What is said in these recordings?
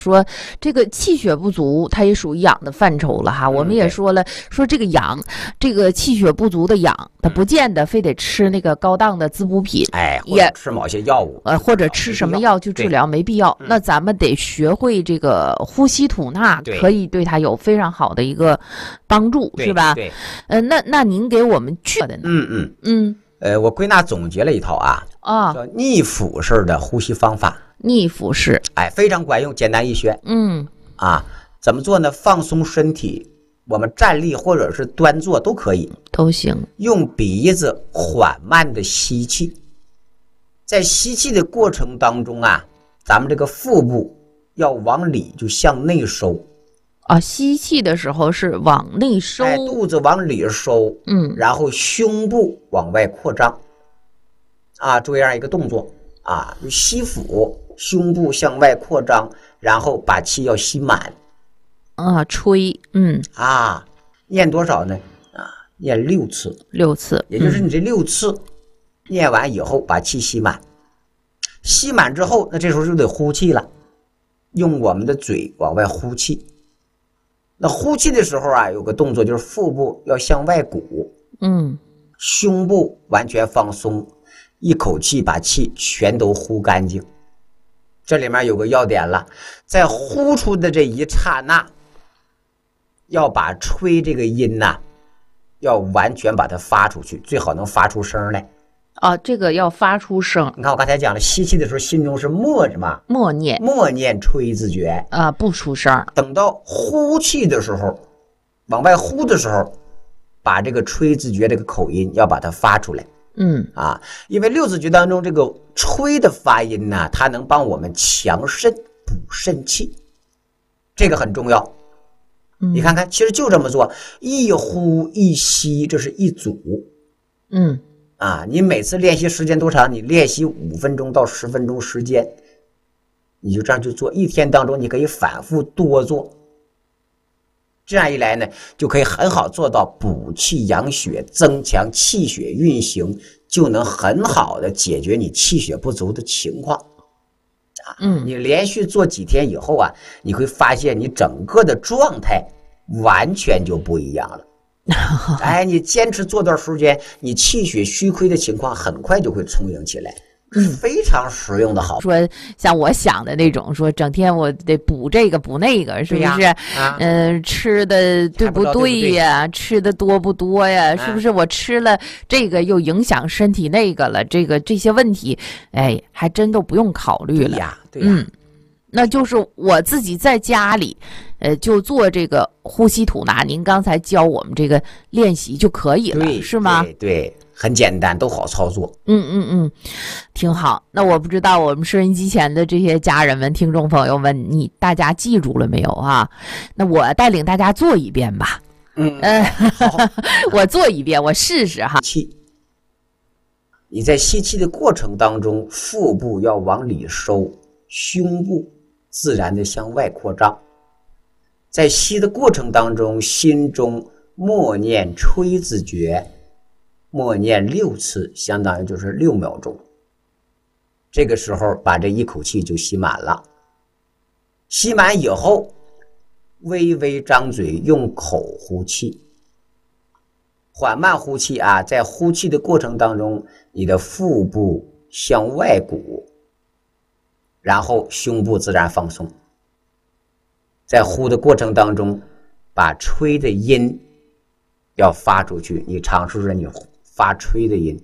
说这个气血不足，它也属于养的范畴了哈。我们也说了，说这个养，这个气血不足的养，它不见得非得吃那个高档的滋补品， 或者吃某些药物， 或者吃什么药就治疗，没必要。那咱们得学会这个呼吸吐纳，可以对它有非常好的一个帮助，是吧？ 对， 那您给我们具的呢？ 我归纳总结了一套叫逆腹式的呼吸方法。 逆腹式， 非常管用，简单易学。怎么做呢？放松身体，我们站立或者是端坐都可以， 都行。 用鼻子缓慢的吸气，在吸气的过程当中咱们这个腹部要往里就向内收。 吸气的时候是往内收， 肚子往里收，然后胸部往外扩张，做这样一个动作吸腹，胸部向外扩张，然后把气要吸满， 吹， 念多少呢？念6次 ，6次， 也就是你这6次念完以后，把气吸满，吸满之后，那这时候就得呼气了，用我们的嘴往外呼气。那呼气的时候有个动作，就是腹部要向外鼓，胸部完全放松，一口气把气全都呼干净。这里面有个要点了，在呼出的这一刹那，要把吹这个音要完全把它发出去，最好能发出声来。 这个要发出声。 你看我刚才讲了，吸气的时候心中是默念吹字诀不出声。 等到呼气的时候，往外呼的时候，把这个吹字诀这个口音要把它发出来。因为6字诀当中这个吹的发音它能帮我们强肾补肾气，这个很重要。你看看，其实就这么做，一呼一吸，这是一组。你每次练习时间多长？你练习5分钟到10分钟时间，你就这样去做，一天当中你可以反复多做。这样一来呢，就可以很好做到补气养血，增强气血运行，就能很好的解决你气血不足的情况。你连续做几天以后你会发现你整个的状态完全就不一样了。你坚持做段时间，你气血虚亏的情况很快就会充盈起来。非常实用的好。 说像我想的那种，说整天我得补这个补那个，是不是？吃的对不对呀？吃的多不多呀？是不是我吃了这个又影响身体那个了？这些问题，还真都不用考虑了。 对呀。 那就是我自己在家里，就做这个呼吸吐纳。您刚才教我们这个练习就可以了，是吗？ 对，很简单，都好操作。 挺好。那我不知道我们收音机前的这些家人们、听众朋友们，大家记住了没有啊？那我带领大家做一遍吧。 好， 我做一遍，我试试哈。 你在吸气的过程当中，腹部要往里收，胸部自然的向外扩张。在吸的过程当中，心中默念吹字诀，默念6次，相当于就是6秒钟。这个时候把这一口气就吸满了。吸满以后，微微张嘴，用口呼气，缓慢呼气在呼气的过程当中，你的腹部向外鼓，然后胸部自然放松。在呼的过程当中，把吹的音要发出去。你尝试着你发吹的音，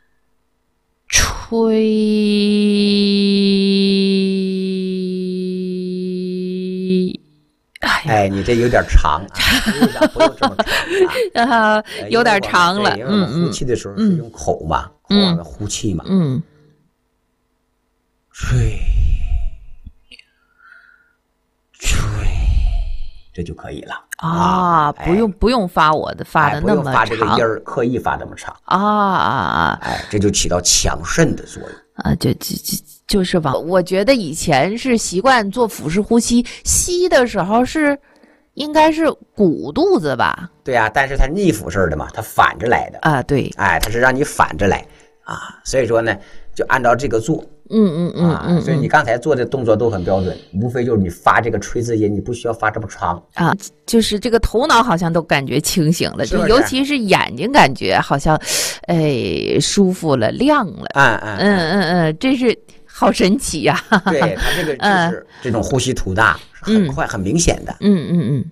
吹， 你这有点长不用这么长有点长了。 因为我们呼气的时候是用口嘛，口往外呼气嘛。吹，这就可以了不用发的那么长， 不用发这个音儿，刻意发这么长这就起到强肾的作用就是吧。我觉得以前是习惯做腹式呼吸，吸的时候应该是鼓肚子吧？ 对但是它逆腹式的嘛，它反着来的对它是让你反着来所以说呢， 就按照这个做。所以你刚才做的动作都很标准，无非就是你发这个吹字音，你不需要发这么长啊。就是这个头脑好像都感觉清醒了， 是不是？ 尤其是眼睛感觉好像，舒服了，亮了。这是好神奇呀！ 对，它这个就是这种呼吸吐纳，很快、很明显的。